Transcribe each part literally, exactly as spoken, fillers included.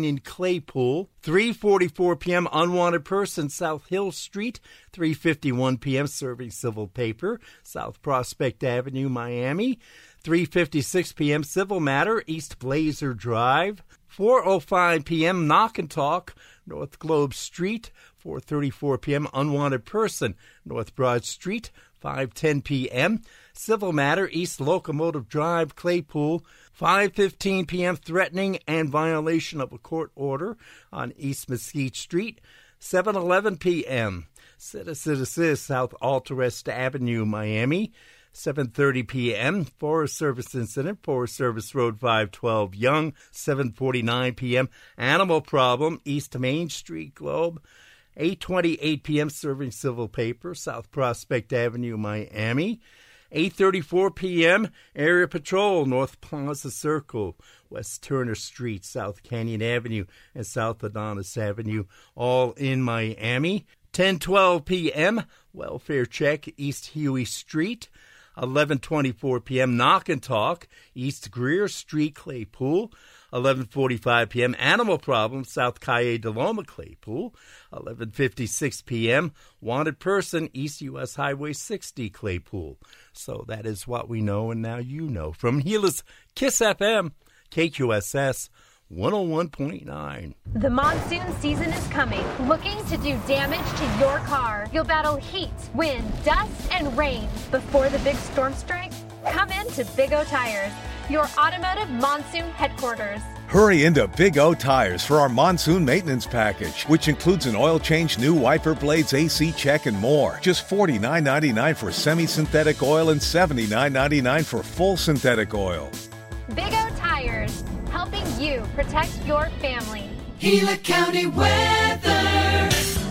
in Claypool. three forty-four p.m. unwanted person, South Hill Street. three fifty-one p.m. serving civil paper, South Prospect Avenue, Miami. three fifty-six p.m. civil matter, East Blazer Drive. four oh five p.m. knock and talk, North Globe Street. four thirty-four p.m. unwanted person, North Broad Street. five ten p.m. civil matter, East Locomotive Drive, Claypool. five fifteen p.m. threatening and violation of a court order on East Mesquite Street. seven eleven p.m. Citizen South Altarest Avenue, Miami. seven thirty p.m. Forest Service incident, Forest Service Road five twelve Young. seven forty-nine p.m. Animal problem, East Main Street, Globe. eight twenty-eight p.m. serving civil paper, South Prospect Avenue, Miami. eight thirty-four p.m. area patrol, North Plaza Circle, West Turner Street, South Canyon Avenue, and South Adonis Avenue, all in Miami. ten twelve p.m. welfare check, East Huey Street. eleven twenty-four p.m. knock and talk, East Greer Street, Claypool. eleven forty-five p.m. animal problem, South Calle de Loma, Claypool. eleven fifty-six p.m. wanted person, East U S Highway sixty, Claypool. So that is what we know, and now you know. From Gila's Kiss F M, K Q S S one oh one point nine. The monsoon season is coming, looking to do damage to your car. You'll battle heat, wind, dust, and rain. Before the big storm strikes, come in to Big O Tires, your automotive monsoon headquarters. Hurry into Big O Tires for our monsoon maintenance package, which includes an oil change, new wiper blades, A C check, and more. Just forty-nine ninety-nine for semi-synthetic oil and seventy-nine ninety-nine for full synthetic oil. Big O Tires, helping you protect your family. Gila County weather.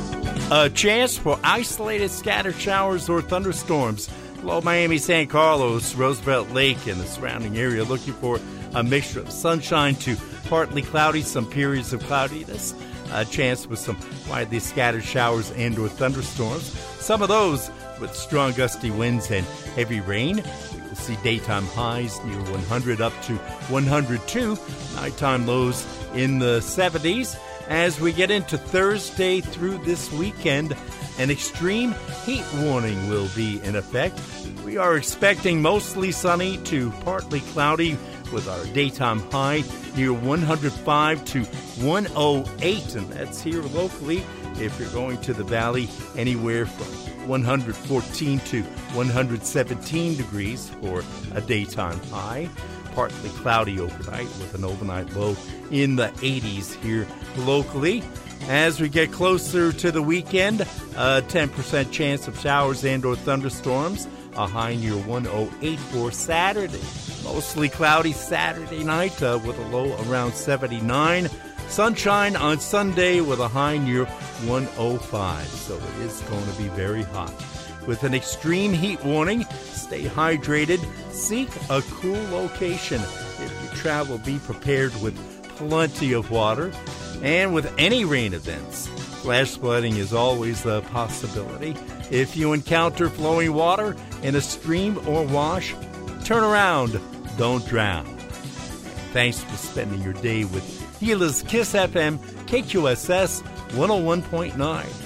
A chance for isolated scattered showers or thunderstorms. Below Miami, San Carlos, Roosevelt Lake, and the surrounding area, looking for a mixture of sunshine to partly cloudy, some periods of cloudiness. A chance with some widely scattered showers and or thunderstorms. Some of those with strong gusty winds and heavy rain. We will see daytime highs near one hundred up to one hundred two. Nighttime lows in the seventies. As we get into Thursday through this weekend, an extreme heat warning will be in effect. We are expecting mostly sunny to partly cloudy with our daytime high near one hundred five to one oh eight, and that's here locally. If you're going to the valley, anywhere from one hundred fourteen to one hundred seventeen degrees for a daytime high. Partly cloudy overnight with an overnight low in the eighties here locally. As we get closer to the weekend, a ten percent chance of showers and or thunderstorms. A high near one oh eight for Saturday. Mostly cloudy Saturday night uh, with a low around seventy-nine. Sunshine on Sunday with a high near one oh five. So it is going to be very hot. With an extreme heat warning, stay hydrated. Seek a cool location. If you travel, be prepared with plenty of water. And with any rain events, flash flooding is always a possibility. If you encounter flowing water in a stream or wash, turn around, don't drown. Thanks for spending your day with Gila's Kiss F M, K Q S S one oh one point nine.